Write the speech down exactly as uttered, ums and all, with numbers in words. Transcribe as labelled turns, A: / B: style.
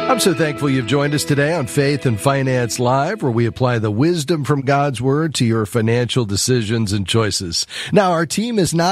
A: I'm so thankful you've joined us today on Faith and Finance Live, where we apply the wisdom from God's Word to your financial decisions and choices. Now, our team is not